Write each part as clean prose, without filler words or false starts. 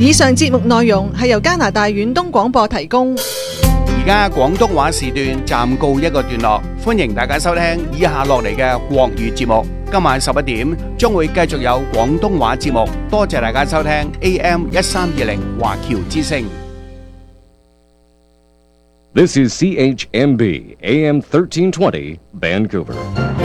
以上節目內容係由加拿大遠東廣播提供。 而家廣東話時段暫告一個段落，歡迎大家收聽以下落嚟嘅國語節目。今晚11點將會繼續有廣東話節目，多謝大家收聽 AM 1320華僑之聲。 This is CHMB AM 1320 Vancouver。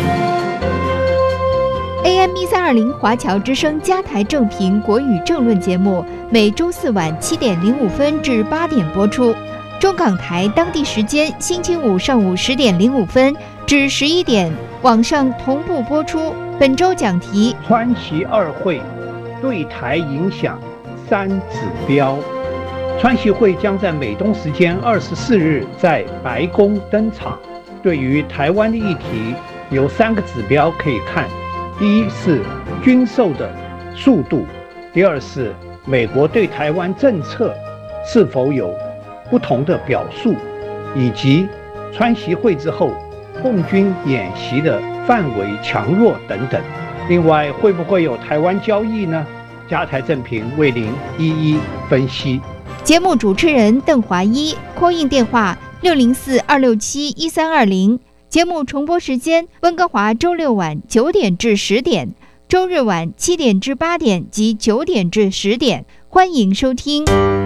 AM 1320华侨之声加台正评国语政论节目，每周四晚7点05分至8点播出。中港台当地时间星期五上午10点05分至11点，网上同步播出。本周讲题： 川习二会对台影响3指标。川习会将在美东时间24日在白宫登场。对于台湾的议题，有3个指标可以看。第一是军售的速度，第二是美国对台湾政策是否有不同的表述，以及川习会之后共军演习的范围强弱等等。另外，会不会有台湾交易呢？加台正评为您一一分析。 节目主持人邓华一，call in电话604-267-1320。节目重播时间：温哥华周六晚9点至10点，周日晚7点至8点及9点至10点。欢迎收听。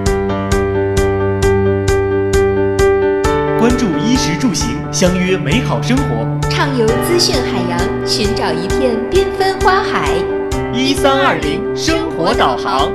关注衣食住行，相约美好生活。 畅游资讯海洋，寻找一片缤纷花海。 1320生活导航。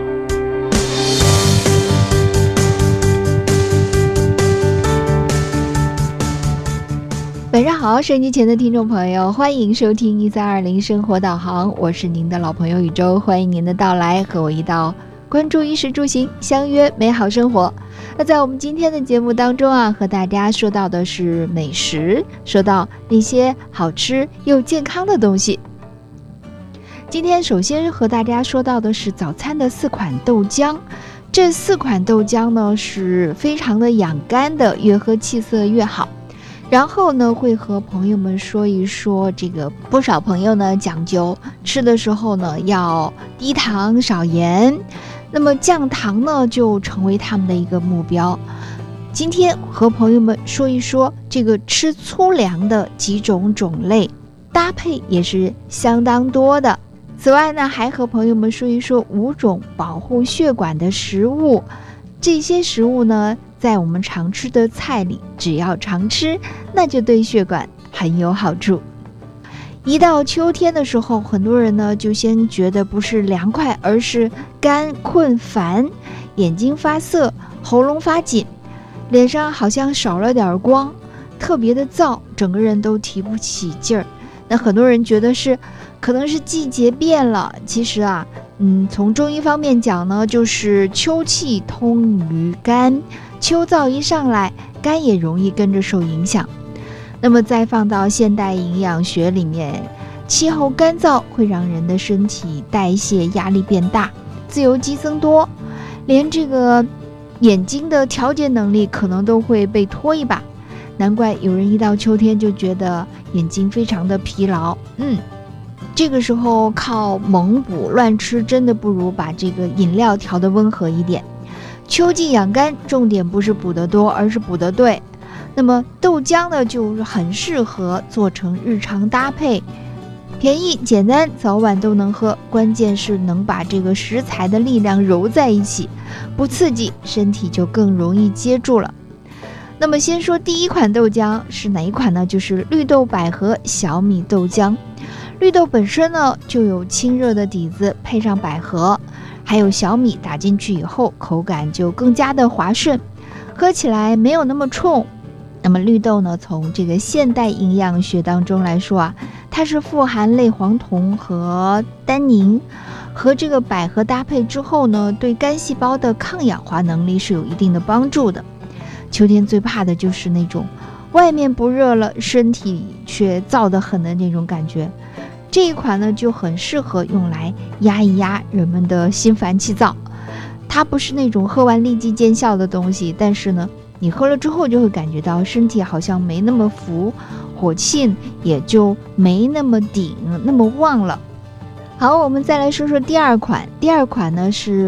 晚上好，收音机前的听众朋友，欢迎收听1320生活导航，我是您的老朋友宇宙，欢迎您的到来，和我一道关注衣食住行，相约美好生活。那在我们今天的节目当中啊，和大家说到的是美食，说到那些好吃又健康的东西。今天首先和大家说到的是早餐的4款豆浆。这4款豆浆呢是非常的养肝的，越喝气色越好。然后呢，会和朋友们说一说这个，不少朋友呢讲究吃的时候呢要低糖少盐，那么降糖呢就成为他们的一个目标。今天和朋友们说一说这个吃粗粮的几种种类，搭配也是相当多的。此外呢，还和朋友们说一说5种保护血管的食物。这些食物呢，在我们常吃的菜里，只要常吃，那就对血管很有好处。一到秋天的时候，很多人呢就先觉得不是凉快，而是干困烦，眼睛发涩，喉咙发紧，脸上好像少了点光，特别的燥，整个人都提不起劲儿。那很多人觉得可能是季节变了，其实啊，从中医方面讲呢，就是秋气通于肝，秋燥一上来，肝也容易跟着受影响。那么再放到现代营养学里面，气候干燥会让人的身体代谢压力变大，自由基增多，连这个眼睛的调节能力可能都会被拖一把。难怪有人一到秋天就觉得眼睛非常的疲劳。这个时候靠猛补乱吃，真的不如把这个饮料调得温和一点。秋季养肝，重点不是补得多，而是补得对。那么豆浆呢，就是很适合做成日常搭配，便宜简单，早晚都能喝。关键是能把这个食材的力量揉在一起，不刺激，身体就更容易接住了。那么先说第1款豆浆是哪一款呢？就是绿豆百合小米豆浆。绿豆本身呢就有清热的底子，配上百合还有小米打进去以后，口感就更加的滑顺，喝起来没有那么冲。那么绿豆呢，从这个现代营养学当中来说啊，它是富含类黄酮和单宁，和这个百合搭配之后呢，对肝细胞的抗氧化能力是有一定的帮助的。秋天最怕的就是那种外面不热了，身体却燥得很的那种感觉。这一款呢就很适合用来压一压人们的心烦气躁。它不是那种喝完立即见效的东西，但是呢你喝了之后就会感觉到身体好像没那么浮，火气也就没那么顶那么旺了。好，我们再来说说第2款。第2款呢是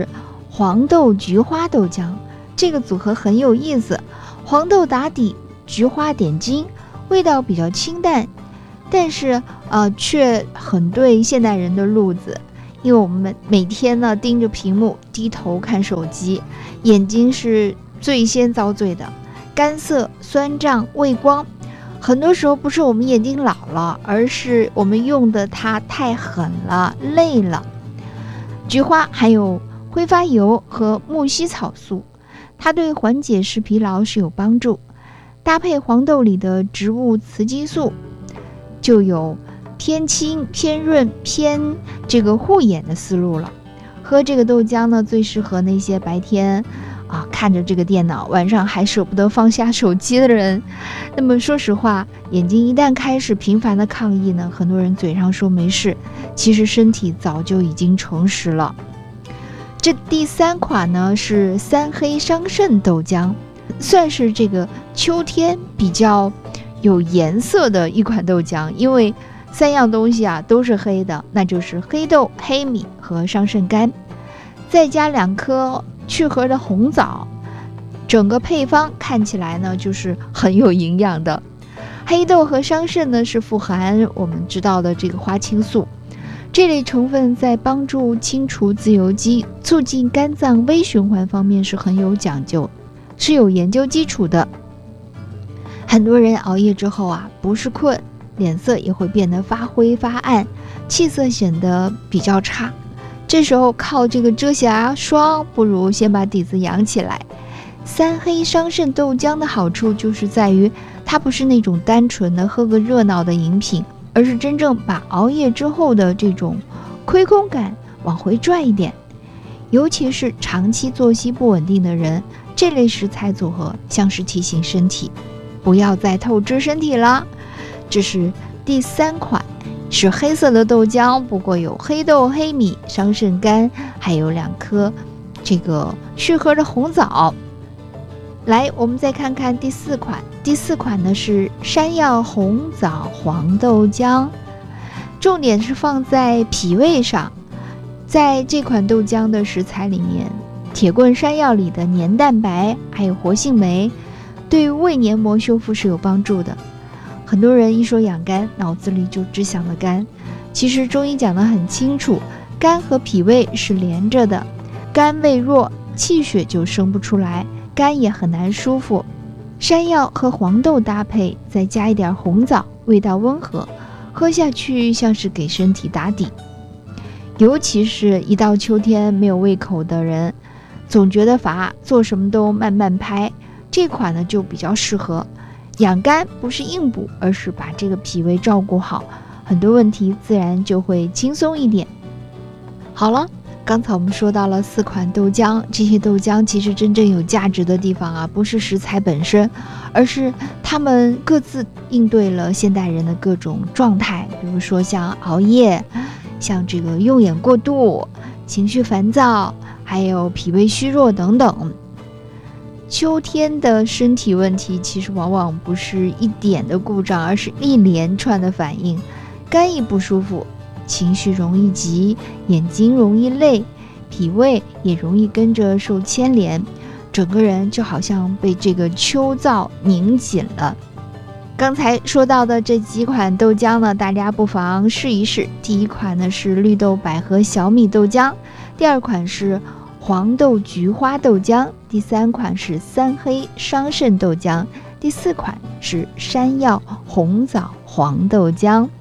黄豆菊花豆浆，这个组合很有意思，黄豆打底，菊花点睛，味道比较清淡，但是却很对现代人的路子，因为我们每天呢盯着屏幕，低头看手机，眼睛是最先遭罪的，干涩、酸胀、畏光。很多时候不是我们眼睛老了，而是我们用的它太狠了，累了。菊花含有挥发油和木犀草素，它对缓解视疲劳是有帮助。搭配黄豆里的植物雌激素，就有偏清、偏润、偏护眼的思路了。喝这个豆浆呢，最适合那些白天看着这个电脑，晚上还舍不得放下手机的人。那么说实话，眼睛一旦开始频繁的抗议呢，很多人嘴上说没事，其实身体早就已经诚实了。这第3款呢是3黑伤肾豆浆，算是这个秋天比较有颜色的一款豆浆，因为3样东西都是黑的，那就是黑豆、黑米和桑葚干，再加2颗去核的红枣，整个配方看起来呢就是很有营养的。黑豆和桑葚呢是富含我们知道的这个花青素，这类成分在帮助清除自由基、促进肝脏微循环方面是很有讲究，是有研究基础的。很多人熬夜之后不是困，脸色也会变得发灰发暗，气色显得比较差。这时候靠这个遮瑕霜，不如先把底子养起来。3黑桑葚豆浆的好处就是在于，它不是那种单纯的喝个热闹的饮品，而是真正把熬夜之后的这种亏空感往回拽一点。尤其是长期作息不稳定的人，这类食材组合像是提醒身体，不要再透支身体了。这是第3款，是黑色的豆浆，不过有黑豆、黑米、桑葚干，还有2颗这个去核的红枣。来，我们再看看第4款。第4款呢是山药红枣黄豆浆，重点是放在脾胃上。在这款豆浆的食材里面，铁棍山药里的黏蛋白还有活性酶，对于胃黏膜修复是有帮助的。很多人一说养肝，脑子里就只想着肝，其实中医讲得很清楚，肝和脾胃是连着的，肝胃弱，气血就生不出来，肝也很难舒服。山药和黄豆搭配，再加一点红枣，味道温和，喝下去像是给身体打底。尤其是一到秋天没有胃口的人，总觉得乏，做什么都慢慢拍，这款呢就比较适合。养肝不是硬补，而是把这个脾胃照顾好，很多问题自然就会轻松一点。好了，刚才我们说到了4款豆浆，这些豆浆其实真正有价值的地方不是食材本身，而是他们各自应对了现代人的各种状态，比如说像熬夜，像这个用眼过度、情绪烦躁，还有脾胃虚弱等等。秋天的身体问题其实往往不是一点的故障，而是一连串的反应。肝一不舒服，情绪容易急，眼睛容易累，脾胃也容易跟着受牵连，整个人就好像被这个秋燥拧紧了。刚才说到的这几款豆浆呢，大家不妨试一试。第1款呢是绿豆百合小米豆浆，第2款是黄豆菊花豆浆，第3款是3黑桑葚豆浆，第4款是山药红枣黄豆浆。